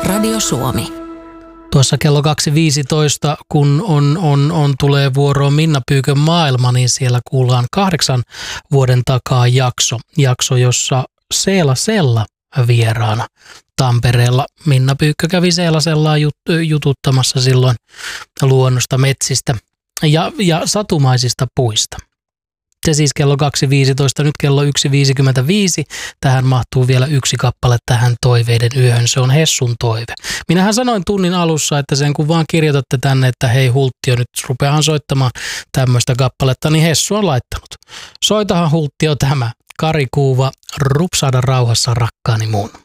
Radio Suomi. Tuossa kello 2.15, kun tulee vuoroon Minna Pyykön maailma, niin siellä kuullaan 8 vuoden takaa jakso, jossa Seelasella vieraana Tampereella. Minna Pyykkö kävi Seelasellaa jututtamassa silloin luonnosta, metsistä ja satumaisista puista. Se siis kello 2.15, nyt kello 1.55. Tähän mahtuu vielä yksi kappale tähän toiveiden yöhön. Se on Hessun toive. Minähän sanoin tunnin alussa, että sen kun vaan kirjoitatte tänne, että hei Hulttio, nyt rupeahan soittamaan tämmöistä kappaletta, niin Hessu on laittanut. Soitahan Hulttio tämä. Kari Kuuva, Rupsaada rauhassa rakkaani mun.